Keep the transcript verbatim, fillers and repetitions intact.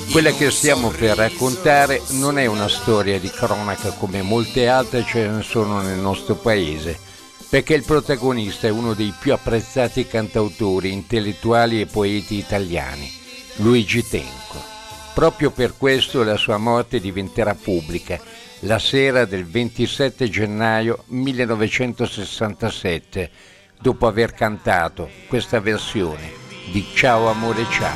Quella che stiamo per raccontare non è una storia di cronaca come molte altre ce ne sono nel nostro paese, perché il protagonista è uno dei più apprezzati cantautori, intellettuali e poeti italiani, Luigi Tenco. Proprio per questo la sua morte diventerà pubblica la sera del ventisette gennaio millenovecentosessantasette, dopo aver cantato questa versione di Ciao amore ciao.